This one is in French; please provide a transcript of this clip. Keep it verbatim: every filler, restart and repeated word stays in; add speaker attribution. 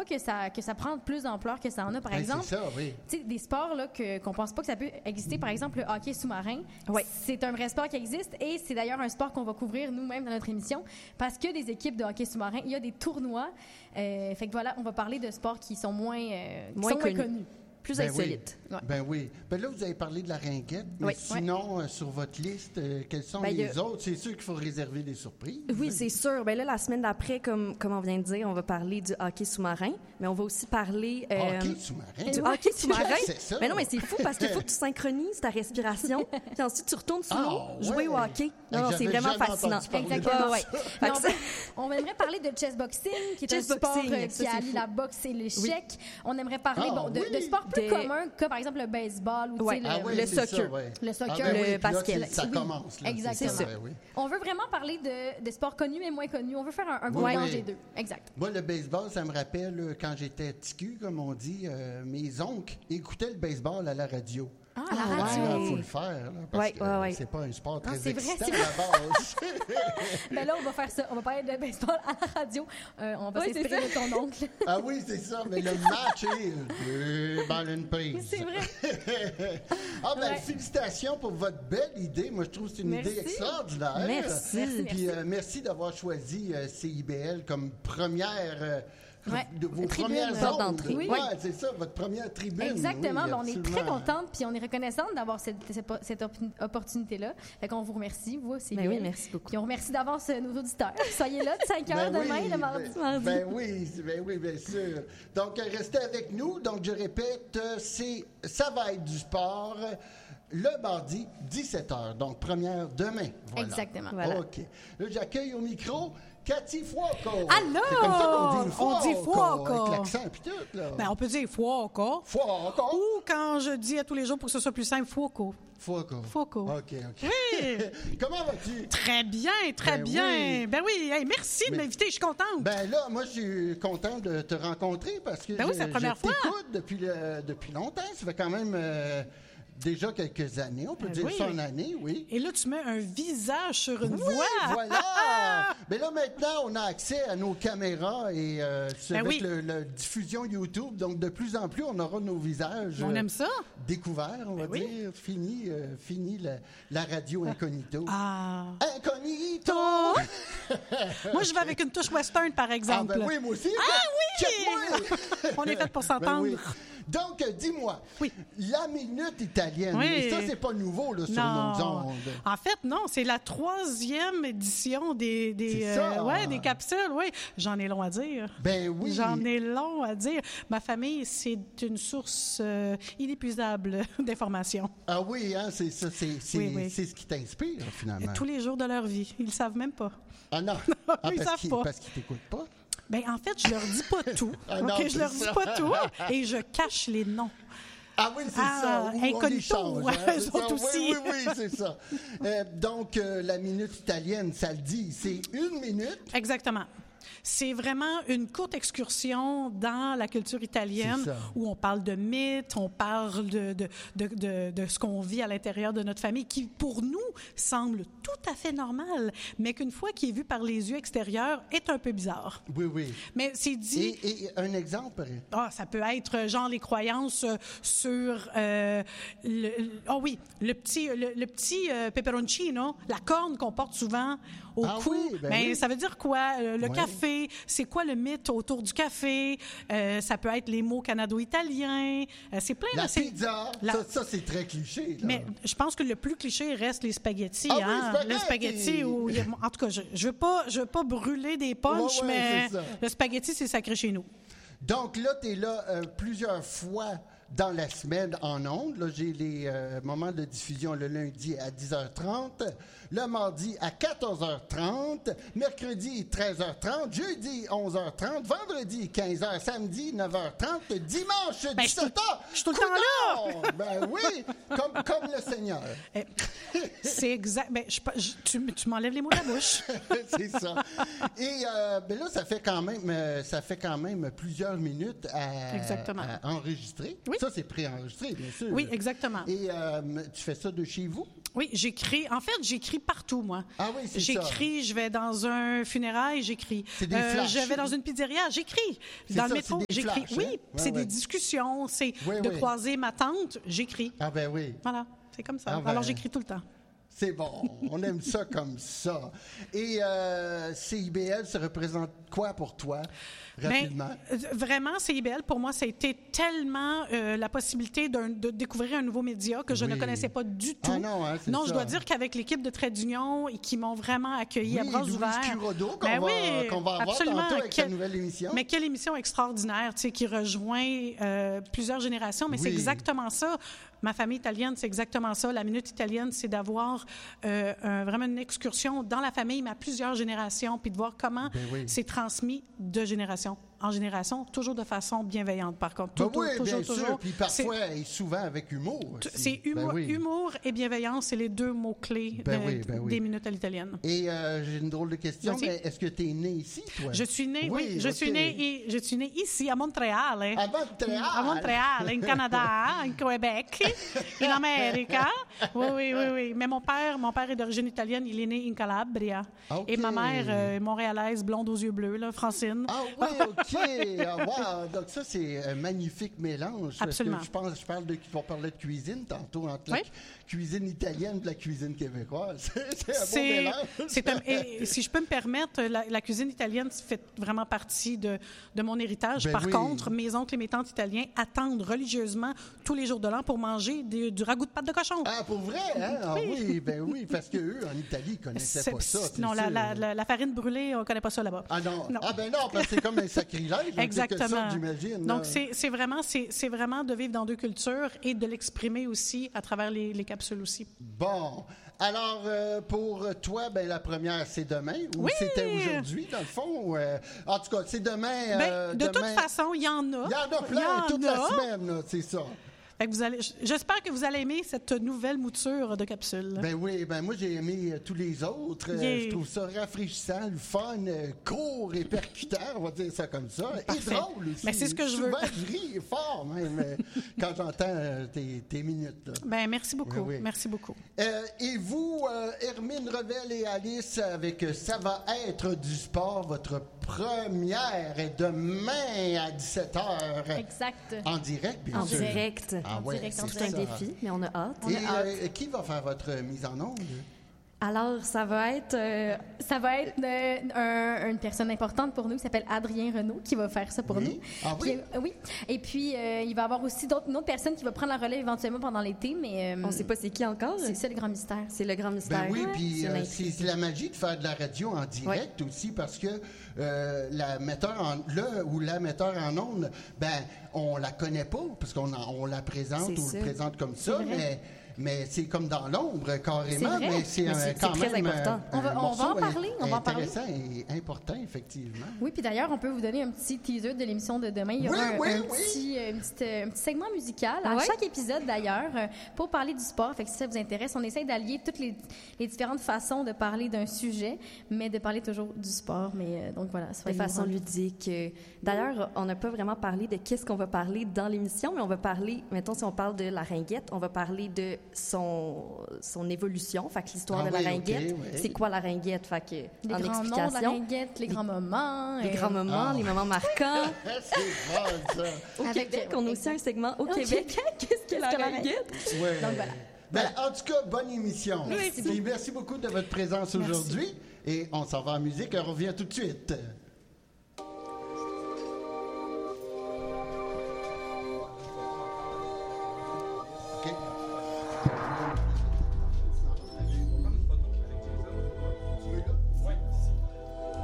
Speaker 1: que ça, que ça prend plus d'ampleur que ça en a. Par
Speaker 2: Ben,
Speaker 1: exemple,
Speaker 2: c'est ça, oui.
Speaker 1: tu sais, des sports là, que, qu'on pense pas que ça peut exister. Par exemple, le hockey sous-marin.
Speaker 3: Oui.
Speaker 1: C'est un vrai sport qui existe et c'est d'ailleurs un sport qu'on va couvrir nous-mêmes dans notre émission parce que des équipes de hockey sous-marin, il y a des tournois. Euh, fait que voilà, on va parler de sports qui sont moins, euh, qui
Speaker 3: Moins
Speaker 1: sont moins
Speaker 3: connus.
Speaker 1: connus.
Speaker 3: Plus
Speaker 2: Ben
Speaker 3: insolite.
Speaker 2: Oui. Ben oui. Ben là, vous avez parlé de la ringuette, mais
Speaker 3: Oui.
Speaker 2: sinon, euh, sur votre liste, euh, quels sont
Speaker 3: Ben,
Speaker 2: les
Speaker 3: y a-
Speaker 2: autres? C'est sûr qu'il faut réserver des surprises.
Speaker 3: Oui, c'est sûr. Ben là, la semaine d'après, comme, comme on vient de dire, on va parler du hockey sous-marin, mais on va aussi parler... euh,
Speaker 2: Hockey sous-marin?
Speaker 3: Du hockey sous-marin.
Speaker 2: C'est ça.
Speaker 3: Mais non, mais c'est fou parce qu'il faut que tu synchronises ta respiration, puis ensuite tu retournes sur l'eau,
Speaker 2: Ah,
Speaker 3: jouer
Speaker 2: ouais.
Speaker 3: au hockey. Non, non,
Speaker 2: J'avais
Speaker 3: c'est vraiment
Speaker 2: jamais
Speaker 3: fascinant.
Speaker 2: entendu parler de
Speaker 1: Exactement.
Speaker 3: Ouais, ouais.
Speaker 1: Mais
Speaker 3: Fait que
Speaker 1: on,
Speaker 3: ça-
Speaker 1: va- on aimerait parler de chessboxing, qui est
Speaker 3: Chessboxing,
Speaker 1: un sport euh,
Speaker 3: ça,
Speaker 1: qui
Speaker 3: c'est
Speaker 1: allie
Speaker 3: fou.
Speaker 1: la boxe et l'échec. On aimerait parler
Speaker 2: Ah,
Speaker 1: bon, de,
Speaker 2: oui.
Speaker 1: de sports plus
Speaker 3: Des-
Speaker 1: communs, comme par exemple le baseball ou tu sais,
Speaker 3: Ouais.
Speaker 1: le,
Speaker 2: Ah oui,
Speaker 3: le
Speaker 2: c'est
Speaker 3: soccer.
Speaker 2: ça, ouais.
Speaker 1: le soccer,
Speaker 2: Ah ben
Speaker 3: le
Speaker 2: oui, puis là,
Speaker 3: basket.
Speaker 2: c'est- ça
Speaker 1: Oui.
Speaker 2: commence. Là,
Speaker 1: Exactement.
Speaker 2: C'est ça, ben oui.
Speaker 1: On veut vraiment parler de, de sports connus mais moins connus. On veut faire un, un
Speaker 2: Oui,
Speaker 1: gros mélange
Speaker 2: oui.
Speaker 1: des deux. Exact.
Speaker 2: Moi, le baseball, ça me rappelle euh, quand j'étais petit cul, comme on dit, euh, mes oncles écoutaient le baseball à la radio.
Speaker 1: Ah, à la
Speaker 3: Ah,
Speaker 1: radio.
Speaker 2: Il
Speaker 3: ouais.
Speaker 2: faut le faire, là, parce
Speaker 3: Ouais,
Speaker 2: que
Speaker 3: ouais, ouais.
Speaker 2: c'est pas un sport
Speaker 1: Ah,
Speaker 2: très
Speaker 1: c'est vrai,
Speaker 2: excitant
Speaker 1: c'est
Speaker 2: à la base.
Speaker 1: Ben là, on va faire ça. On va parler de baseball à la radio. Euh, on va
Speaker 3: Ouais, c'est
Speaker 1: s'inspirer de ton oncle.
Speaker 2: Ah oui, c'est ça, mais le match est deux balles une prise.
Speaker 1: C'est vrai.
Speaker 2: Ah ben,
Speaker 1: Ouais.
Speaker 2: félicitations pour votre belle idée. Moi, je trouve que c'est une
Speaker 1: Merci.
Speaker 2: idée extraordinaire.
Speaker 3: Merci.
Speaker 1: Merci,
Speaker 2: Puis euh, merci d'avoir choisi euh, C I B L comme première... euh,
Speaker 1: Ouais.
Speaker 2: de vos
Speaker 1: Tribune,
Speaker 2: premières
Speaker 3: porte
Speaker 2: ondes.
Speaker 3: d'entrée.
Speaker 2: Oui,
Speaker 1: Oui.
Speaker 2: c'est ça, votre première tribune.
Speaker 1: Exactement.
Speaker 2: Oui,
Speaker 1: Ben, on est très
Speaker 2: absolument.
Speaker 1: contente puis on est reconnaissante d'avoir cette, cette, cette op- opportunité-là. Fait qu'on vous remercie, vous aussi.
Speaker 3: Ben oui, merci beaucoup.
Speaker 1: Puis on remercie d'avance euh, nos auditeurs. Soyez là de cinq heures
Speaker 2: Ben
Speaker 1: demain,
Speaker 2: oui,
Speaker 1: le mardi.
Speaker 2: ben,
Speaker 1: mardi.
Speaker 2: ben oui, ben oui, bien sûr. Donc, euh, restez avec nous. Donc, je répète, euh, c'est ça va être du sport euh, le mardi, dix-sept heures. Donc, première demain. Voilà.
Speaker 1: Exactement.
Speaker 3: Voilà.
Speaker 2: OK. Là, j'accueille au micro Cathy Fuoco.
Speaker 4: Allô?
Speaker 2: C'est comme ça qu'on dit
Speaker 4: On dit Fuoco.
Speaker 2: Avec l'accent puis tout, là.
Speaker 4: Ben, on peut dire Fuoco.
Speaker 2: Fuoco.
Speaker 4: Ou quand je dis à tous les jours pour que ce soit plus simple, Fuoco.
Speaker 2: Fuoco.
Speaker 4: Fuoco.
Speaker 2: OK, OK.
Speaker 4: Oui.
Speaker 2: Comment vas-tu?
Speaker 4: Très bien, très
Speaker 2: Ben
Speaker 4: bien.
Speaker 2: oui.
Speaker 4: Ben oui, hey, merci de
Speaker 2: Mais-
Speaker 4: m'inviter, je suis contente.
Speaker 2: Ben là, moi, je suis content de te rencontrer parce que
Speaker 4: Ben oui,
Speaker 2: je,
Speaker 4: c'est la première
Speaker 2: je
Speaker 4: fois.
Speaker 2: t'écoute depuis, le- depuis longtemps. Ça fait quand même euh, déjà quelques années. On peut
Speaker 4: Ben
Speaker 2: dire
Speaker 4: oui.
Speaker 2: ça en année, oui.
Speaker 4: Et là, tu mets un visage sur une
Speaker 2: Oui,
Speaker 4: voix.
Speaker 2: voilà! Mais là, maintenant, on a accès à nos caméras et euh, c'est
Speaker 4: Ben
Speaker 2: avec
Speaker 4: oui.
Speaker 2: le, le diffusion YouTube. Donc, de plus en plus, on aura nos visages
Speaker 4: On
Speaker 2: euh,
Speaker 4: aime ça.
Speaker 2: découverts, on va
Speaker 4: Ben oui.
Speaker 2: dire. Fini, euh, fini la, la radio incognito.
Speaker 4: Ah.
Speaker 2: Incognito!
Speaker 4: Moi, je vais avec une touche western, par
Speaker 2: Ah,
Speaker 4: exemple.
Speaker 2: ben oui, moi aussi.
Speaker 4: Ah oui!
Speaker 2: Check-moi!
Speaker 4: On est fait pour
Speaker 2: Ben
Speaker 4: s'entendre.
Speaker 2: oui. Donc, euh, dis-moi,
Speaker 4: Oui.
Speaker 2: la minute italienne,
Speaker 4: Oui.
Speaker 2: et ça, c'est pas nouveau là, sur nos
Speaker 4: Non.
Speaker 2: ondes.
Speaker 4: En fait, non, c'est la troisième édition des, des,
Speaker 2: C'est ça.
Speaker 4: ouais, des capsules. Oui, j'en ai long à dire.
Speaker 2: Ben oui.
Speaker 4: J'en ai long à dire. Ma famille, c'est une source euh, inépuisable d'informations.
Speaker 2: Ah oui, hein, c'est ça, c'est, c'est,
Speaker 4: Oui, oui.
Speaker 2: c'est ce qui t'inspire, finalement.
Speaker 4: Tous les jours de leur vie. Ils le savent même pas.
Speaker 2: Ah non, ah,
Speaker 4: Ils
Speaker 2: parce,
Speaker 4: savent
Speaker 2: qu'ils,
Speaker 4: pas.
Speaker 2: parce qu'ils t'écoutent pas.
Speaker 4: Ben, en fait, je leur dis pas tout.
Speaker 2: Ah
Speaker 4: OK,
Speaker 2: non,
Speaker 4: je
Speaker 2: c'est
Speaker 4: leur
Speaker 2: ça.
Speaker 4: dis pas tout et je cache les noms.
Speaker 2: Ah oui, c'est
Speaker 4: Ah,
Speaker 2: ça. Ou on les
Speaker 4: incognito,
Speaker 2: change,
Speaker 4: ouais,
Speaker 2: hein,
Speaker 4: eux
Speaker 2: c'est
Speaker 4: autres
Speaker 2: ça.
Speaker 4: aussi.
Speaker 2: Oui, oui, oui, c'est ça. Euh, donc, euh, la minute italienne, ça le dit, c'est une minute.
Speaker 4: Exactement. C'est vraiment une courte excursion dans la culture italienne
Speaker 2: C'est ça.
Speaker 4: où on parle de mythes, on parle de, de, de, de, de ce qu'on vit à l'intérieur de notre famille qui, pour nous, semble tout à fait normal, mais qu'une fois qu'il est vu par les yeux extérieurs, est un peu bizarre.
Speaker 2: Oui, oui.
Speaker 4: Mais c'est dit...
Speaker 2: Et, et un exemple?
Speaker 4: Ah, ça peut être euh, genre les croyances euh, sur euh, le, le- oh oui, le petit le, le petit euh, peperoncino, la corne qu'on porte souvent au
Speaker 2: Ah
Speaker 4: cou.
Speaker 2: oui, ben
Speaker 4: Mais
Speaker 2: oui.
Speaker 4: ça veut dire quoi? Euh, le
Speaker 2: Ouais.
Speaker 4: café, c'est quoi le mythe autour du café? Euh, ça peut être les mots canado-italiens. Euh, c'est plein.
Speaker 2: La
Speaker 4: là, c'est-
Speaker 2: pizza,
Speaker 4: La-
Speaker 2: ça, ça, c'est très cliché. Là.
Speaker 4: Mais je pense que le plus cliché reste les spaghettis.
Speaker 2: Ah oui,
Speaker 4: hein?
Speaker 2: spaghetti!
Speaker 4: Le spaghetti. Où il y a- en tout cas, je ne veux pas, je veux pas brûler des punchs,
Speaker 2: Ouais, ouais,
Speaker 4: mais
Speaker 2: c'est ça.
Speaker 4: le spaghetti, c'est sacré chez nous.
Speaker 2: Donc là, tu es là euh, plusieurs fois dans la semaine en ondes. Là, j'ai les euh, moments de diffusion le lundi à dix heures trente, le mardi à quatorze heures trente, mercredi treize heures trente, jeudi onze heures trente, vendredi quinze heures, samedi neuf heures trente, dimanche
Speaker 4: Ben, je suis
Speaker 2: dix-sept heures.
Speaker 4: je suis tout le temps
Speaker 2: là! Ben oui, comme, comme le Seigneur.
Speaker 4: Eh, C'est exact. Ben, je, je- tu, tu m'enlèves les mots de la bouche.
Speaker 2: C'est ça. Et euh, ben là, ça fait quand même, euh, ça fait quand même plusieurs minutes à,
Speaker 4: Exactement.
Speaker 2: à enregistrer.
Speaker 4: Oui. Oui.
Speaker 2: Ça, c'est préenregistré, bien sûr.
Speaker 4: Oui, exactement.
Speaker 2: Et euh, tu fais ça de chez vous?
Speaker 4: Oui, j'écris. En fait, j'écris partout, moi.
Speaker 2: Ah oui, c'est ça.
Speaker 4: J'écris, je vais dans un funérail, j'écris.
Speaker 2: C'est des flashs.
Speaker 4: Je vais dans une pizzeria, j'écris. Dans
Speaker 2: ça,
Speaker 4: le métro,
Speaker 2: c'est des
Speaker 4: j'écris.
Speaker 2: flashs,
Speaker 4: Oui,
Speaker 2: hein? Ouais,
Speaker 4: c'est
Speaker 2: ouais.
Speaker 4: des discussions, c'est
Speaker 2: Oui,
Speaker 4: de
Speaker 2: oui.
Speaker 4: croiser ma tante, j'écris.
Speaker 2: Ah ben oui.
Speaker 4: Voilà, c'est comme ça.
Speaker 2: Ah ben.
Speaker 4: Alors, j'écris tout le temps.
Speaker 2: C'est bon, on aime ça comme ça. Et euh, C I B L, ça représente quoi pour toi, rapidement?
Speaker 4: Ben, euh, vraiment, C I B L, pour moi, ça a été tellement euh, la possibilité d'un- de découvrir un nouveau média que je
Speaker 2: Oui.
Speaker 4: ne connaissais pas du tout.
Speaker 2: Ah non, hein, c'est
Speaker 4: non,
Speaker 2: ça.
Speaker 4: je dois dire qu'avec l'équipe de Trait d'Union, et qui m'ont vraiment accueilli à
Speaker 2: Oui,
Speaker 4: bras
Speaker 2: Louise
Speaker 4: ouverts.
Speaker 2: Curodo, qu'on
Speaker 4: Ben
Speaker 2: va,
Speaker 4: oui,
Speaker 2: qu'on va avoir
Speaker 4: absolument.
Speaker 2: tantôt avec sa
Speaker 4: Quelle-
Speaker 2: nouvelle émission.
Speaker 4: Mais quelle émission extraordinaire, tu sais, qui rejoint euh, plusieurs générations. Mais c'est
Speaker 2: Oui.
Speaker 4: exactement ça. Ma famille italienne, c'est exactement ça. La Minute italienne, c'est d'avoir euh, un- vraiment une excursion dans la famille, mais à plusieurs générations, puis de voir comment
Speaker 2: Ben oui.
Speaker 4: c'est transmis de génération en génération, toujours de façon bienveillante, par contre.
Speaker 2: Ben
Speaker 4: Tout-
Speaker 2: oui,
Speaker 4: toujours,
Speaker 2: bien sûr,
Speaker 4: toujours.
Speaker 2: puis parfois et souvent avec humour
Speaker 4: C'est-
Speaker 2: aussi.
Speaker 4: C'est humour,
Speaker 2: Ben oui.
Speaker 4: humour et bienveillance, c'est les deux mots-clés
Speaker 2: Ben
Speaker 4: de-
Speaker 2: oui, ben oui.
Speaker 4: des Minutes à l'italienne.
Speaker 2: Et euh, j'ai une drôle de question,
Speaker 4: Vas-y.
Speaker 2: mais est-ce que tu es né ici, toi?
Speaker 4: Je suis née, oui,
Speaker 2: Oui,
Speaker 4: je,
Speaker 2: ok.
Speaker 4: suis née, i- je suis née ici, à Montréal. hein.
Speaker 2: À Montréal!
Speaker 4: À Montréal, en Canada, en Québec, en Amérique. Oui, oui, oui, oui. Mais mon père, mon père est d'origine italienne, il est né en Calabria.
Speaker 2: Ok.
Speaker 4: Et ma mère, euh, montréalaise, blonde aux yeux bleus, là, Francine.
Speaker 2: Ah oui, OK! Ah, wow! Donc ça, c'est un magnifique mélange. Parce
Speaker 4: Absolument.
Speaker 2: que Je pense, je parle de, on parlait de cuisine tantôt, entre
Speaker 4: Oui.
Speaker 2: la cu- cuisine italienne et la cuisine québécoise. C'est un beau
Speaker 4: C'est,
Speaker 2: mélange.
Speaker 4: c'est un- et si je peux me permettre, la, la cuisine italienne fait vraiment partie de, de mon héritage.
Speaker 2: Ben
Speaker 4: Par
Speaker 2: oui.
Speaker 4: contre, mes oncles et mes tantes italiens attendent religieusement tous les jours de l'an pour manger des- du ragoût de pâte de cochon.
Speaker 2: Ah, pour vrai, hein? Ah oui, ben oui, parce qu'eux, en Italie, ils connaissaient
Speaker 4: C'est-
Speaker 2: pas ça. c'est
Speaker 4: non, la,
Speaker 2: sûr.
Speaker 4: la- la- la farine brûlée, on ne connaît pas ça là-bas.
Speaker 2: Ah non.
Speaker 4: Non.
Speaker 2: Ah ben non, parce que c'est comme un sacrilège. en quelque
Speaker 4: Exactement.
Speaker 2: sorte, j'imagine. là.
Speaker 4: Donc, c'est c'est vraiment, c'est c'est vraiment de vivre dans deux cultures et de l'exprimer aussi à travers les, les capsules aussi.
Speaker 2: Bon. Alors, euh, pour toi, ben, la première, c'est demain ou
Speaker 4: Oui!
Speaker 2: c'était aujourd'hui, dans le fond? ou, euh, en tout cas, c'est demain.
Speaker 4: Ben,
Speaker 2: euh,
Speaker 4: de
Speaker 2: demain.
Speaker 4: toute façon, il y en a.
Speaker 2: Il y en a
Speaker 4: Il
Speaker 2: plein
Speaker 4: y en
Speaker 2: toute
Speaker 4: a.
Speaker 2: la semaine, là, c'est ça.
Speaker 4: Fait que vous allez, j'espère que vous allez aimer cette nouvelle mouture de capsule.
Speaker 2: Ben oui, ben moi j'ai aimé euh, tous les autres. Euh,
Speaker 4: Yeah.
Speaker 2: je trouve ça rafraîchissant, le fun, euh, court et percutant, on va dire ça comme ça.
Speaker 4: Parfait.
Speaker 2: Et drôle aussi.
Speaker 4: Mais c'est ce que je veux.
Speaker 2: Souvent, je ris fort même euh, quand j'entends euh, tes, tes minutes. Là.
Speaker 4: Ben, merci beaucoup.
Speaker 2: Oui, oui.
Speaker 4: Merci beaucoup.
Speaker 2: Euh, et vous, euh, Hermine Revel et Alice, avec euh, Ça va être du sport, votre première est demain à dix-sept heures.
Speaker 1: Exact.
Speaker 2: En direct, bien
Speaker 3: En
Speaker 2: sûr.
Speaker 3: direct.
Speaker 2: Ah
Speaker 1: En
Speaker 2: ouais,
Speaker 1: direct, en
Speaker 2: c'est
Speaker 3: C'est un
Speaker 2: ça.
Speaker 3: défi, mais on a hâte.
Speaker 2: Et euh, qui va faire votre mise en onde?
Speaker 3: Alors, ça va être... euh,
Speaker 1: Ça va être euh, un- une personne importante pour nous qui s'appelle Adrien Renaud qui va faire ça pour
Speaker 2: Oui?
Speaker 1: nous.
Speaker 2: Ah
Speaker 1: Puis,
Speaker 2: oui?
Speaker 1: euh, oui. Et puis, euh, il va y avoir aussi d'autres, une autre personne qui va prendre la relève éventuellement pendant l'été, mais euh,
Speaker 3: on ne sait pas c'est qui encore.
Speaker 1: c'est ça le grand mystère.
Speaker 3: C'est le grand mystère.
Speaker 2: Ben oui,
Speaker 3: Ouais.
Speaker 2: puis
Speaker 3: C'est
Speaker 2: euh,
Speaker 3: l'intrigue.
Speaker 2: c'est c'est la magie de faire de la radio en direct aussi parce que euh, la metteur en le ou la metteur en ondes, ben on la connaît pas parce qu'on en- on la présente
Speaker 3: C'est
Speaker 2: ou
Speaker 3: ça.
Speaker 2: le présente comme ça,
Speaker 1: vrai.
Speaker 2: mais mais c'est comme dans l'ombre carrément,
Speaker 1: C'est vrai.
Speaker 2: mais c'est
Speaker 3: Mais
Speaker 2: un-
Speaker 3: c'est-
Speaker 2: quand
Speaker 3: c'est très
Speaker 2: même
Speaker 3: important.
Speaker 2: un-
Speaker 1: On va-
Speaker 2: un
Speaker 1: on va
Speaker 2: morceau
Speaker 1: en parler, on va en parler.
Speaker 2: intéressant et important effectivement.
Speaker 1: Oui, puis d'ailleurs, on peut vous donner un petit teaser de l'émission de demain. Il y aura
Speaker 2: Oui,
Speaker 1: un,
Speaker 2: oui,
Speaker 1: un
Speaker 2: oui.
Speaker 1: petit, euh, une petite, euh, un petit segment musical à
Speaker 3: Ah ouais?
Speaker 1: chaque épisode d'ailleurs euh, pour parler du sport. Fait que si ça vous intéresse, on essaye d'allier toutes les, les différentes façons de parler d'un sujet, mais de parler toujours du sport. Mais euh, donc voilà,
Speaker 3: De
Speaker 1: soyez
Speaker 3: façon
Speaker 1: au rendez-vous.
Speaker 3: ludique. Euh, D'ailleurs, on n'a pas vraiment parlé de qu'est-ce qu'on va parler dans l'émission, mais on va parler, mettons, si on parle de la ringuette, on va parler de son, son évolution, fait que l'histoire
Speaker 2: Ah
Speaker 3: de la
Speaker 2: oui, ok,
Speaker 3: ringuette.
Speaker 2: oui.
Speaker 3: C'est quoi la ringuette? Fait que,
Speaker 1: Les
Speaker 3: en
Speaker 1: grands noms de la
Speaker 3: explication,
Speaker 1: ringuette, les grands moments.
Speaker 3: les
Speaker 1: euh,
Speaker 3: grands moments,
Speaker 2: Ah.
Speaker 3: les moments marquants.
Speaker 2: C'est fun ça.
Speaker 3: Au
Speaker 1: Avec-
Speaker 3: Québec, on a aussi un segment au
Speaker 1: Au
Speaker 3: Québec.
Speaker 1: Québec,
Speaker 3: Qu'est-ce que la
Speaker 1: que la
Speaker 3: ringuette?
Speaker 2: Ouais.
Speaker 1: Donc voilà.
Speaker 2: Ben, en tout cas, bonne émission.
Speaker 1: Merci
Speaker 2: Puis merci beaucoup de votre présence aujourd'hui. Et on s'en va en musique. On revient tout de suite.